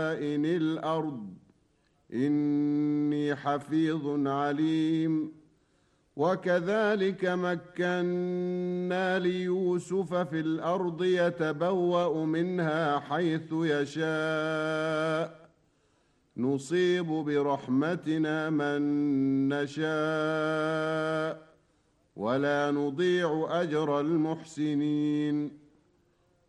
خزائن الأرض إني حفيظ عليم. وكذلك مكنا ليوسف في الأرض يتبوأ منها حيث يشاء نصيب برحمتنا من نشاء ولا نضيع أجر المحسنين.